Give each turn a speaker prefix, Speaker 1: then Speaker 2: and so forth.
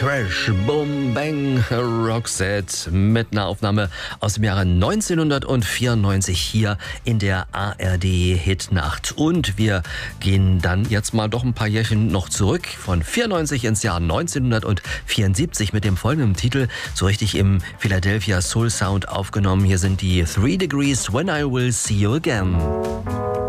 Speaker 1: Crash, Boom, Bang, Roxette mit einer Aufnahme aus dem Jahre 1994 hier in der ARD-Hitnacht. Und wir gehen dann jetzt mal doch ein paar Jährchen noch zurück, von 94 ins Jahr 1974 mit dem folgenden Titel, so richtig im Philadelphia Soul Sound aufgenommen. Hier sind die 3 Degrees When I Will See You Again.